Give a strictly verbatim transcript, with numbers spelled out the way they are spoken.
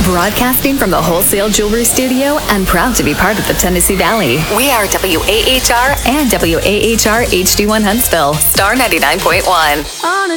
Broadcasting from the Wholesale Jewelry Studio and proud to be part of the Tennessee Valley. We are W A H R and W A H R H D one Huntsville. Star ninety-nine point one.